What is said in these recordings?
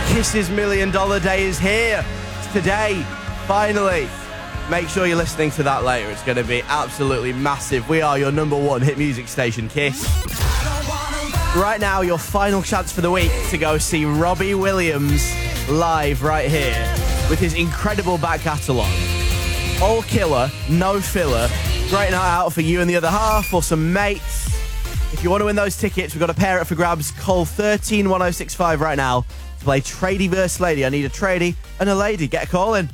Kiss's $1 Million Day is here. It's today, finally. Make sure you're listening to that later. It's going to be absolutely massive. We are your number one hit music station, Kiss. Right now, your final chance for the week to go see Robbie Williams live right here with his incredible back catalogue. All killer, no filler. Great night out for you and the other half or some mates. If you want to win those tickets, we've got a pair up for grabs. Call 131065 right now to play Tradie vs. Lady. I need a tradie and a lady. Get a call in.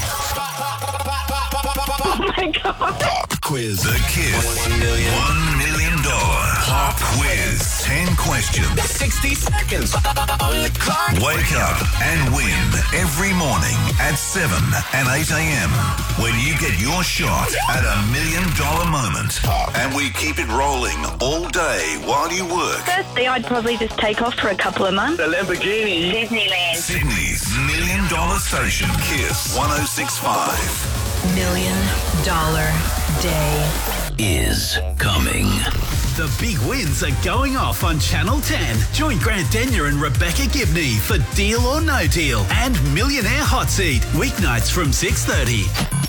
Oh my God. Pop quiz. The Kiss $1 million pop quiz. 10 questions. 60 seconds on the clock. Wake up and win every morning at 7 and 8 a.m. when you get your shot at $1 million moment. And we keep it rolling all day while you work. Firstly, I'd probably just take off for a couple of months. The Lamborghini. Disneyland. Sydney's $1 million station, Kiss 106.5. $1 million day is coming. The big wins are going off on Channel 10. Join Grant Denyer and Rebecca Gibney for Deal or No Deal and Millionaire Hot Seat, weeknights from 6:30.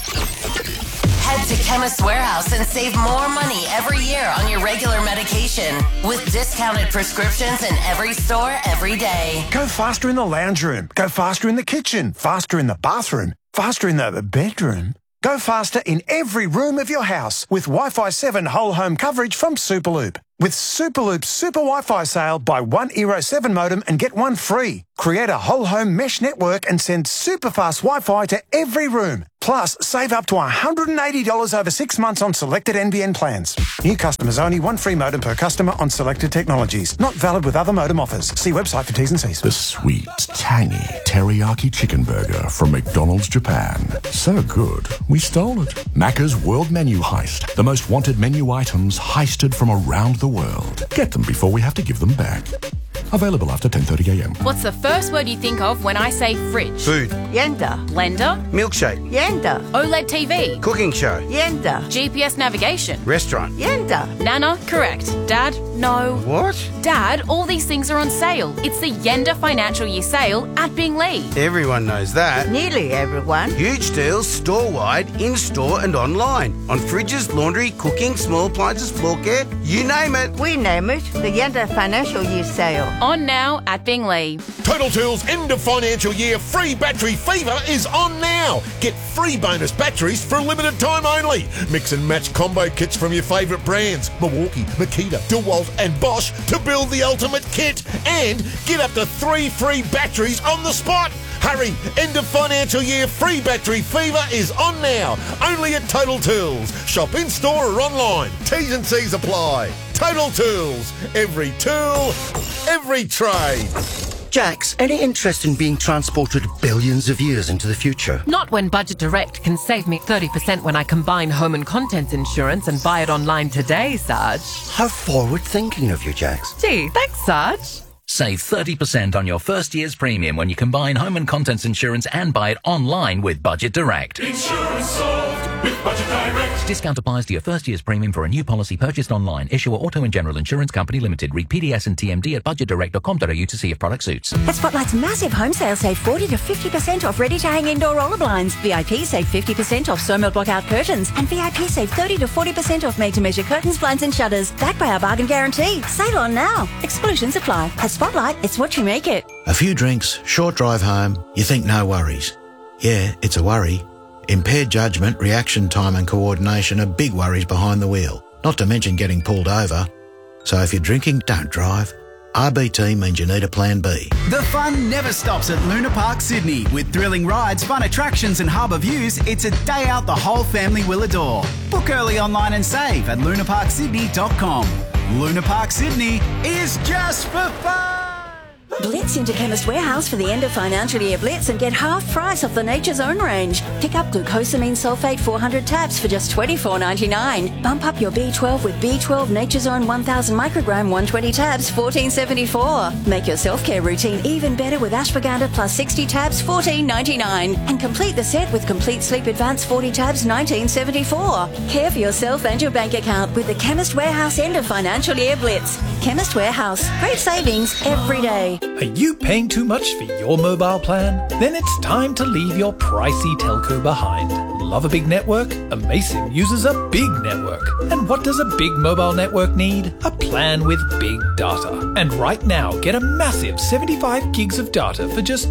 Head to Chemist Warehouse and save more money every year on your regular medication with discounted prescriptions in every store every day. Go faster in the lounge room. Go faster in the kitchen. Faster in the bathroom. Faster in the bedroom. Go faster in every room of your house with Wi-Fi 7 whole home coverage from Superloop. With Superloop's Super Wi-Fi sale, buy one Eero 7 modem and get one free. Create a whole home mesh network and send super fast Wi-Fi to every room. Plus, save up to $180 over 6 months on selected NBN plans. New customers only, one free modem per customer on selected technologies. Not valid with other modem offers. See website for T's and C's. The sweet, tangy teriyaki chicken burger from McDonald's Japan. So good, we stole it. Macca's World Menu Heist. The most wanted menu items heisted from around the world. Get them before we have to give them back. Available after 10:30 a.m. What's the first word you think of when I say fridge? Food. Blender. Blender. Milkshake. Blender. OLED TV. Cooking show. Blender. GPS navigation. Restaurant. Blender. Nana, correct. Dad, no. What? Dad, all these things are on sale. It's the Yenda Financial Year sale at Binglee. Everyone knows that. Nearly everyone. Huge deals store-wide, in-store and online. On fridges, laundry, cooking, small appliances, floor care, you name it. We name it the Yenda Financial Year sale. On now at Binglee. Total Tools end of financial year free battery fever is on now. Get free bonus batteries for a limited time only. Mix and match combo kits from your favourite brands, Milwaukee, Makita, DeWalt and Bosch to build the ultimate kit. And get up to 3 free batteries on the spot. Hurry, end of financial year free battery fever is on now. Only at Total Tools. Shop in store or online. T's and C's apply. Total Tools. Every tool, every trade. Jax, any interest in being transported billions of years into the future? Not when Budget Direct can save me 30% when I combine home and contents insurance and buy it online today, Sarge. How forward-thinking of you, Jax. Gee, thanks, Sarge. Save 30% on your first year's premium when you combine home and contents insurance and buy it online with Budget Direct. Insurance solved with Budget Direct. Discount applies to your first year's premium for a new policy purchased online. Issuer Auto and General Insurance Company Limited. Read PDS and TMD at budgetdirect.com.au to see if product suits. At Spotlight's massive home sale, save 40 to 50% off ready-to-hang indoor roller blinds. VIP save 50% off Somo block-out curtains. And VIP save 30 to 40% off made-to-measure curtains, blinds and shutters. Backed by our bargain guarantee. Sale on now. Exclusions apply. At Spotlight, it's what you make it. A few drinks, short drive home, you think no worries. Yeah, it's a worry. Impaired judgment, reaction time and coordination are big worries behind the wheel, not to mention getting pulled over. So if you're drinking, don't drive. RBT means you need a plan B. The fun never stops at Luna Park Sydney. With thrilling rides, fun attractions and harbour views, it's a day out the whole family will adore. Book early online and save at lunaparksydney.com. Luna Park Sydney is just for fun. Blitz into Chemist Warehouse for the end of financial year blitz and get half price off the Nature's Own range. Pick up glucosamine sulfate 400 tabs for just $24.99. Bump up your B12 with B12 Nature's Own 1000 microgram 120 tabs, $14.74. Make your self-care routine even better with ashwagandha plus 60 tabs, $14.99. And complete the set with Complete Sleep Advance 40 tabs, $19.74. Care for yourself and your bank account with the Chemist Warehouse end of financial year blitz. Chemist Warehouse. Great savings every day. Are you paying too much for your mobile plan? Then it's time to leave your pricey telco behind. Love a big network? Amaysim uses a big network. And what does a big mobile network need? A plan with big data. And right now, get a massive 75 gigs of data for just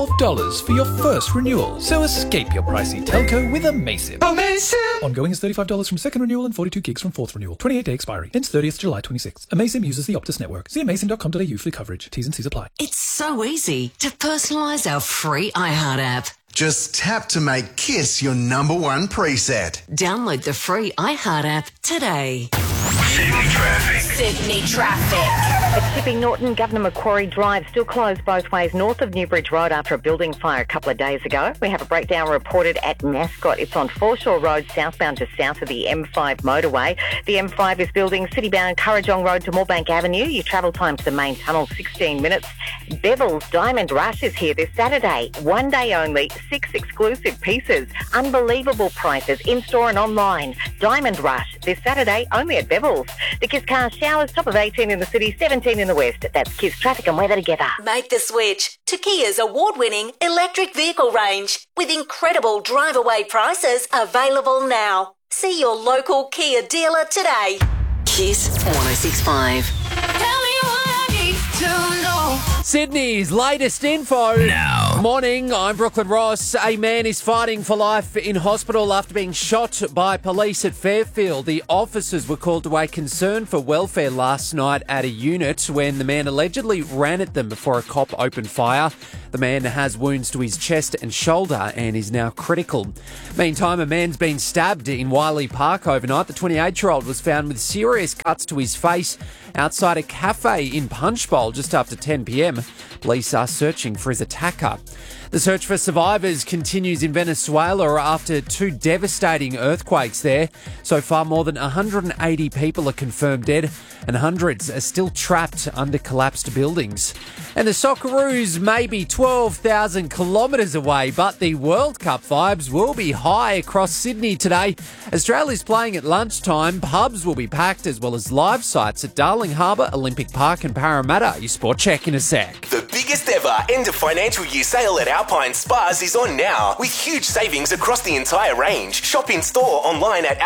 $12 for your first renewal. So escape your pricey telco with Amaysim. Amaysim! Ongoing is $35 from second renewal and 42 gigs from fourth renewal. 28-day expiry. Ends 30th July 26th. Amaysim uses the Optus network. See amaysim.com.au for coverage. T's and C's apply. It's so easy to personalise our free iHeart app. Just tap to make Kiss your number one preset. Download the free iHeart app today. Sydney traffic. Sydney traffic. At Chipping Norton, Governor Macquarie Drive still closed both ways north of Newbridge Road after a building fire a couple of days ago. We have a breakdown reported at Mascot. It's on Foreshore Road, southbound just south of the M5 motorway. The M5 is building citybound Currajong Road to Moorebank Avenue. Your travel time to the main tunnel, 16 minutes. Bevil's Diamond Rush is here this Saturday. 1 day only, 6 exclusive pieces. Unbelievable prices in-store and online. Diamond Rush this Saturday only at Bevil's. The Kiss Car Showers, top of 18 in the city, 17 in the west. That's Kiss Traffic and weather together. Make the switch to Kia's award-winning electric vehicle range with incredible drive-away prices available now. See your local Kia dealer today. Kiss 1065. Tell me what I need to know. Sydney's latest info. Now. Morning, I'm Brooklyn Ross. A man is fighting for life in hospital after being shot by police at Fairfield. The officers were called to a concern for welfare last night at a unit when the man allegedly ran at them before a cop opened fire. The man has wounds to his chest and shoulder and is now critical. Meantime, a man's been stabbed in Wiley Park overnight. The 28-year-old was found with serious cuts to his face outside a cafe in Punchbowl just after 10 p.m. Police are searching for his attacker. The search for survivors continues in Venezuela after two devastating earthquakes there. So far, more than 180 people are confirmed dead and hundreds are still trapped under collapsed buildings. And the Socceroos may be 12,000 kilometres away, but the World Cup vibes will be high across Sydney today. Australia's playing at lunchtime. Pubs will be packed as well as live sites at Darling Harbour, Olympic Park and Parramatta. Your sport check in a sec. The biggest ever end of financial year sale at Alpine Spas is on now with huge savings across the entire range. Shop in store, online at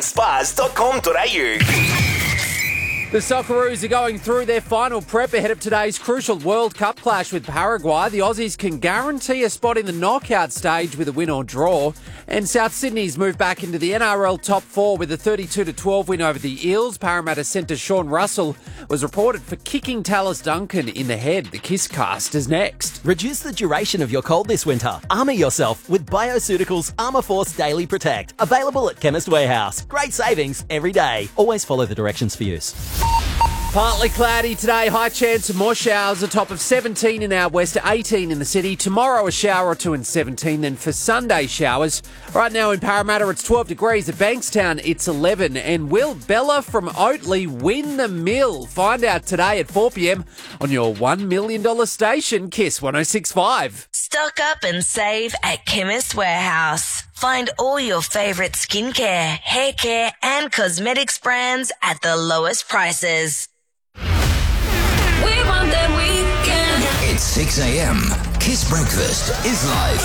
alpinespas.com.au. The Socceroos are going through their final prep ahead of today's crucial World Cup clash with Paraguay. The Aussies can guarantee a spot in the knockout stage with a win or draw. And South Sydney's moved back into the NRL top four with a 32-12 win over the Eels. Parramatta centre Sean Russell was reported for kicking Tallis Duncan in the head. The Kiss Cast is next. Reduce the duration of your cold this winter. Armour yourself with Bioceuticals Armour Force Daily Protect. Available at Chemist Warehouse. Great savings every day. Always follow the directions for use. Partly cloudy today, high chance of more showers, a top of 17 in our west, 18 in the city. Tomorrow a shower or two and 17, then for Sunday showers. Right now in Parramatta it's 12 degrees, at Bankstown it's 11. And will Bella from Oatley win the mill? Find out today at 4 p.m. on your $1 million station, Kiss 1065. Stock up and save at Chemist Warehouse. Find all your favourite skincare, hair care and cosmetics brands at the lowest prices. We want that weekend. It's 6 a.m. Kiss Breakfast is live.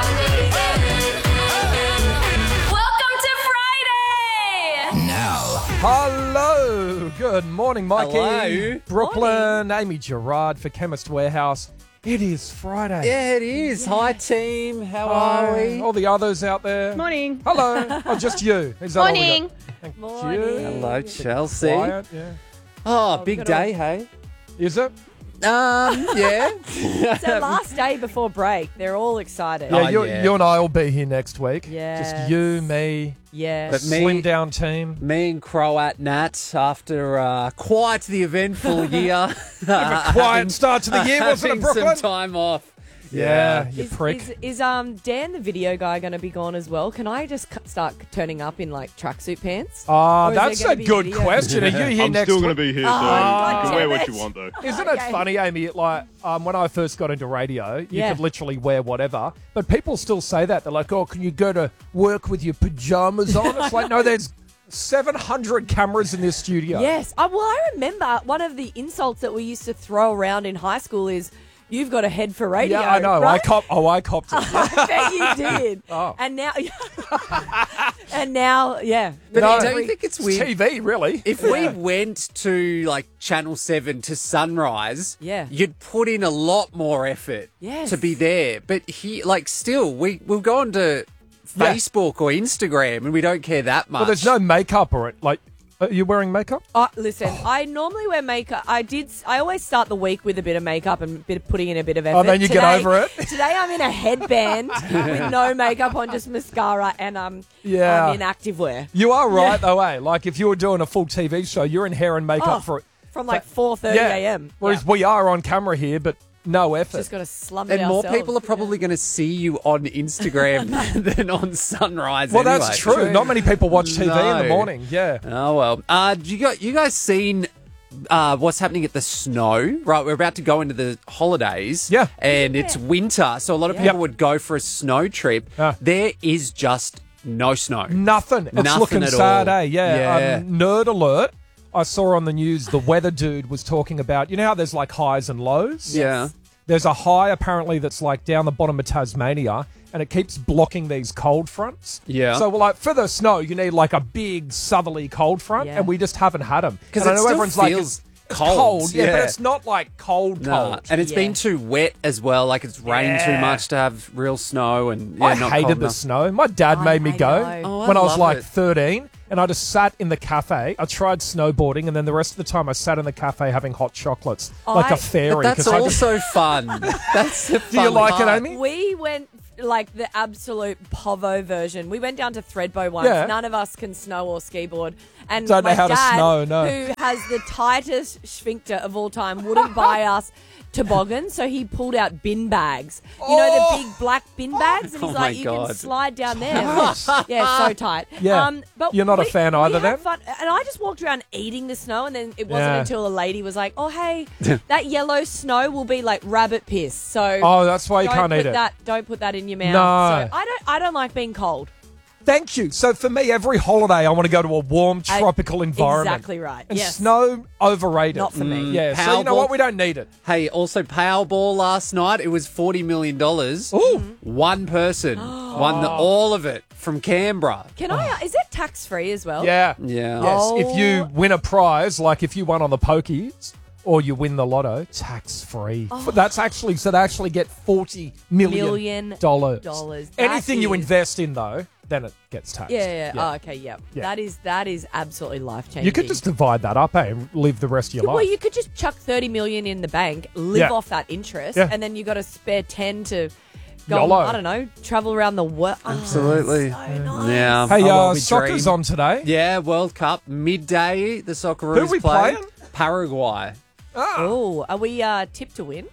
Welcome to Friday. Now. Hello. Good morning, Mikey. Hello. Brooklyn, Amy Gerard for Chemist Warehouse. It is Friday. Yeah, it is. Hi, team. How are we? All the others out there. Morning. Hello. Oh, just you. Is that Morning. all we got? Thank Morning. you. Hello, Chelsea. Quiet, yeah. Oh, big day, hey? Is it? Yeah. It's our last day before break. They're all excited. Yeah, you and I will be here next week. Yes. Just you, me. Yeah. But Slim down team. Me and Croat Nat, after quite the eventful year. A quiet start to the year, wasn't it, Brooklyn? Some time off. Yeah, you prick. Is Dan, the video guy, going to be gone as well? Can I just start turning up in like tracksuit pants? Oh, that's a good question. Are you here I'm next still week? going to be here, so God you can wear damn what it. you want, though. Isn't it funny, Amy? Like when I first got into radio, you could literally wear whatever, but people still say that. They're like, "Oh, can you go to work with your pajamas on?" It's like, no, there's 700 cameras in this studio. Yes. Well, I remember one of the insults that we used to throw around in high school is, "You've got a head for radio." Yeah, I know. Right? I copped it. I bet you did. Oh. And now, yeah. But No, don't you think it's weird? TV, really. If we went to like Channel 7 to Sunrise, you'd put in a lot more effort Yes. to be there. But still, we'll go on to Facebook or Instagram and we don't care that much. Well, there's no makeup or it. Like, are you wearing makeup? Listen, I normally wear makeup. I always start the week with a bit of makeup and putting in a bit of effort. Oh, then you get over it? Today I'm in a headband with no makeup on, just mascara, and I'm in activewear. You are right, though, eh? Like, if you were doing a full TV show, you're in hair and makeup from like 4:30 a.m. Whereas we are on camera here, but no effort. Just got to slum it And more ourselves. people are probably going to see you on Instagram than on Sunrise. Well, anyway. that's true. Not many people watch TV in the No. morning. Yeah. Oh, well. You guys seen what's happening at the snow? Right, we're about to go into the holidays. Yeah. And it's winter, so a lot of people would go for a snow trip. There is just no snow. Nothing. It's Nothing looking at sad, all. eh? Yeah. Yeah. Nerd alert. I saw on the news the weather dude was talking about, you know how there's like highs and lows? Yeah. There's a high apparently that's like down the bottom of Tasmania and it keeps blocking these cold fronts. Yeah. So like for the snow, you need like a big southerly cold front and we just haven't had them. Because I it know still everyone's like, feels it's cold. but it's not like cold. And it's been too wet as well. Like it's rained too much to have real snow. And I not hated cold the enough. snow. My dad made me go Oh, when I was love like it. 13, and I just sat in the cafe. I tried snowboarding, and then the rest of the time I sat in the cafe having hot chocolates like a fairy. But that's 'cause I just- also fun. That's the fun Do you like it, part. Amy? We went like the absolute povo version. We went down to Thredbo once. Yeah. None of us can snow or skiboard. And Don't know my how to dad, snow, no. who has the tightest sphincter of all time, wouldn't buy us toboggans, so he pulled out bin bags. You know the big black bin bags? And he's Oh my like, you can God. slide down there. Nice. Yeah, so tight. Yeah. But You're not a fan either we had then? fun. And I just walked around eating the snow, and then it wasn't Yeah. until a lady was like, oh, hey, that yellow snow will be like rabbit piss. So Oh, that's why you don't can't put eat it. Don't put that in your mouth. No. So I don't like being cold. Thank you. So for me, every holiday, I want to go to a warm, tropical environment. Exactly right. And Yes. snow, overrated. Not for me. Yeah, so you know Powerball. what? We don't need it. Hey, also Powerball last night. It was $40 million. Ooh. One person won all of it from Canberra. Can I? Is it tax free as well? Yeah. Yeah. Yes, if you Oh. win a prize, like if you won on the pokies or you win the lotto, tax free. Oh. That's actually, so they actually get $40 million. Dollars. Anything you That is- invest in, though, then it gets taxed. Yeah. Oh, okay. Yeah. Yeah. That is absolutely life changing. You could just divide that up, and live the rest of your Well, life. you could just chuck 30 million in the bank, live Yeah. off that interest, Yeah. and then you got to spare 10 to go. YOLO. I don't know, travel around the world. Absolutely. Yeah. Hey, I love a soccer's dream. on today. Yeah, World Cup midday. The Socceroos Who are we play playing? Paraguay. Oh, are we tipped to win?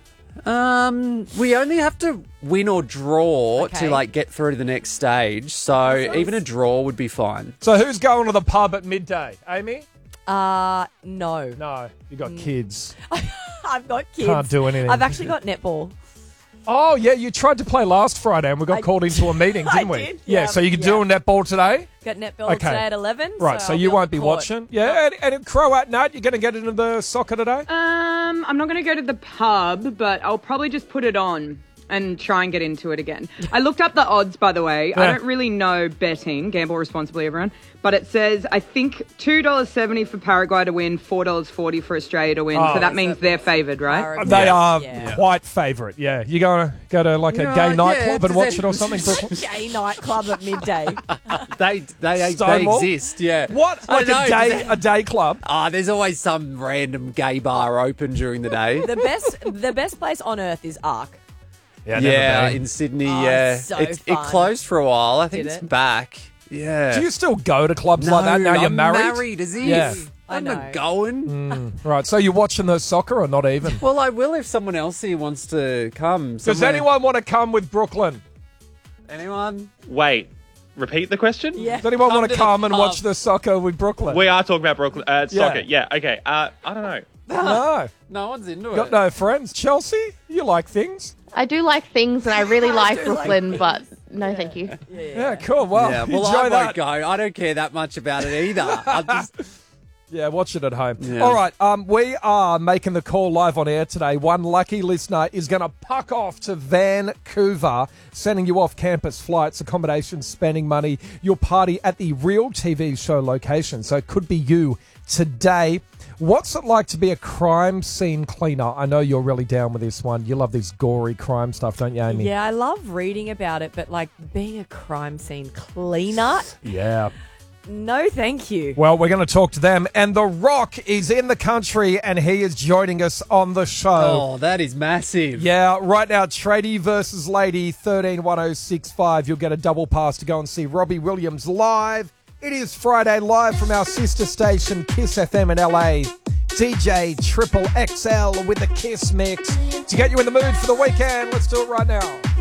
We only have to win or draw Okay. to like get through to the next stage. So even a draw would be fine. So who's going to the pub at midday? Amy? No. No, you got kids. I've got kids. Can't do anything. I've actually got netball. Oh, yeah, you tried to play last Friday and we got called into a meeting, didn't we? did, Yeah, yeah, so you can do a netball today? Got netball today at 11. Right, so I'll you on won't be the court. watching. Yeah, and Croat Nat, you're going to get into the soccer today? I'm not going to go to the pub, but I'll probably just put it on and try and get into it again. I looked up the odds, by the way. I Yeah. don't really know betting. Gamble responsibly, everyone. But it says, I think, $2.70 for Paraguay to win, $4.40 for Australia to win. Oh. so that means they're favoured, right? They are quite favourite, yeah. You going to go to like a gay nightclub and watch it or something, Brooklyn? Gay nightclub at midday. They Stonewall? exist, yeah. What? I Like know, a day club? There's always some random gay bar open during the day. the best place on earth is Ark. Yeah, Yeah, in Sydney, Oh, yeah. so It fun. closed for a while. I think Did it's it? back. Yeah. Do you still go to clubs like that now you're I'm married? married as if. Yeah. I'm I not know. going. Right, so you're watching the soccer or not even? Well, I will if someone else here wants to come. Does Somewhere- anyone want to come with Brooklyn? Anyone? Wait, repeat the question? Yeah. Does anyone want to to the come and pub. watch the soccer with Brooklyn? We are talking about Brooklyn soccer. Yeah. Yeah, okay. I don't know. No. No one's into Got it. no friends. Chelsea, you like things? I do like things and I really like Brooklyn, but No, thank you. Yeah, cool. Well, yeah, enjoy I that. won't go. I don't care that much about it either. I just... Yeah, watch it at home. Yeah. All right, we are making the call live on air today. One lucky listener is going to puck off to Vancouver, sending you off campus flights, accommodation, spending money, your party at the Real TV show location. So it could be you today. What's it like to be a crime scene cleaner? I know you're really down with this one. You love this gory crime stuff, don't you, Amy? Yeah, I love reading about it, but like being a crime scene cleaner, Yeah. no thank you. Well, we're going to talk to them. And The Rock is in the country and he is joining us on the show. Oh, that is massive. Yeah, right now, Tradie versus Lady, 131065. You'll get a double pass to go and see Robbie Williams live. It is Friday live from our sister station, Kiss FM in LA. DJ Triple XL with the Kiss Mix to get you in the mood for the weekend. Let's do it right now.